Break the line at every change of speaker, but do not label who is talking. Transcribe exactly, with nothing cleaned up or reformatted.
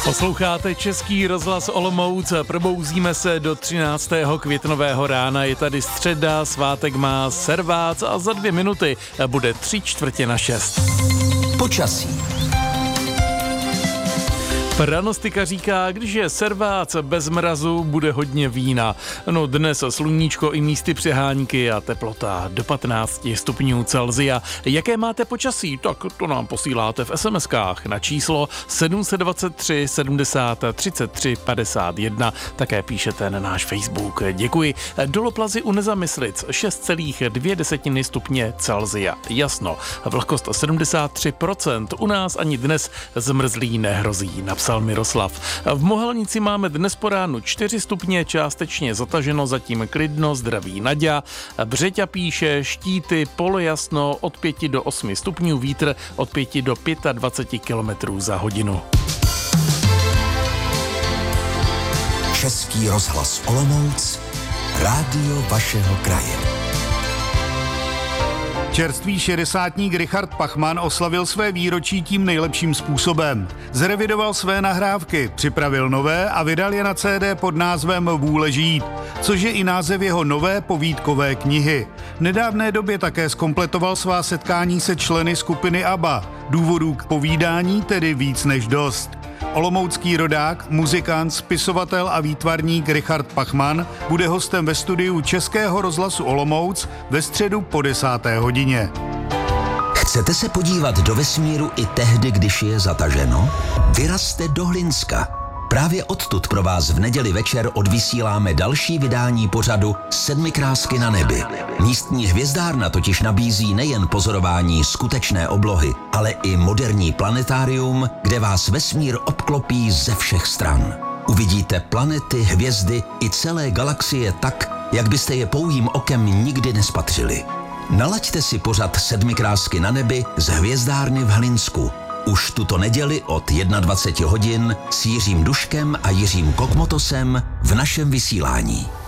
Posloucháte Český rozhlas Olomouc, probouzíme se do třináctého květnového rána, je tady středa, svátek má servác a za dvě minuty bude tři čtvrtě na šest.
Počasí.
Pranostika říká, když je servác bez mrazu, bude hodně vína. No dnes sluníčko i místy přehánky a teplota do patnáct stupňů Celsia. Jaké máte počasí? Tak to nám posíláte v es em eskách na číslo sedm set dvacet tři sedmdesát třicet tři padesát jedna. Také píšete na náš Facebook. Děkuji. Doloplazy u Nezamyslic šest celá dvě desetiny stupně Celsia. Jasno. Vlhkost sedmdesát tři procent. U nás ani dnes zmrzlí nehrozí. Napsal Miroslav. V Mohelnici máme dnes po ránu čtyři stupně, částečně zataženo, zatím klidno, zdraví Naďa. Břeťa píše štíty, polojasno od pěti do osmi stupňů, vítr od pěti do dvaceti pěti kilometrů za hodinu.
Český rozhlas Olomouc, rádio vašeho kraje.
Čerstvý šedesátník Richard Pachman oslavil své výročí tím nejlepším způsobem. Zrevidoval své nahrávky, připravil nové a vydal je na cé dé pod názvem Vůle žít, což je i název jeho nové povídkové knihy. V nedávné době také zkompletoval svá setkání se členy skupiny ABBA. Důvodů k povídání tedy víc než dost. Olomoucký rodák, muzikant, spisovatel a výtvarník Richard Pachman bude hostem ve studiu Českého rozhlasu Olomouc ve středu po desáté hodině.
Chcete se podívat do vesmíru i tehdy, když je zataženo? Vyrazte do Hlinska. Právě odtud pro vás v neděli večer odvysíláme další vydání pořadu Sedmikrásky na nebi. Místní hvězdárna totiž nabízí nejen pozorování skutečné oblohy, ale i moderní planetárium, kde vás vesmír obklopí ze všech stran. Uvidíte planety, hvězdy i celé galaxie tak, jak byste je pouhým okem nikdy nespatřili. Nalaďte si pořad Sedmikrásky na nebi z hvězdárny v Hlinsku. Už tuto neděli od dvacet jedna hodin s Jiřím Duškem a Jiřím Kokmotosem v našem vysílání.